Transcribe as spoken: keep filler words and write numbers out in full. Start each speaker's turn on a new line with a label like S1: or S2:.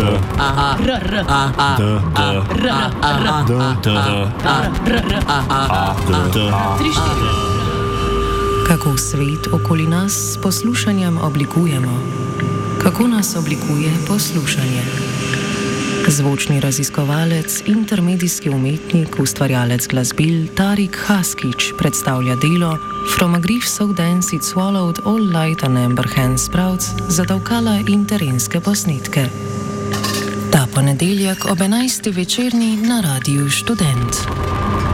S1: Kako svet okoli nas s poslušanjem oblikujemo? Kako nas oblikuje poslušanje? Zvočni raziskovalec, intermedijski umetnik, ustvarjalec glasbil Tarik Haskić predstavlja delo From a grief so dense it swallowed all light and amber hand sprouts za davkala in terenske posnetke. Ta ponedeljek ob enajsti večerni na Radiu Študent.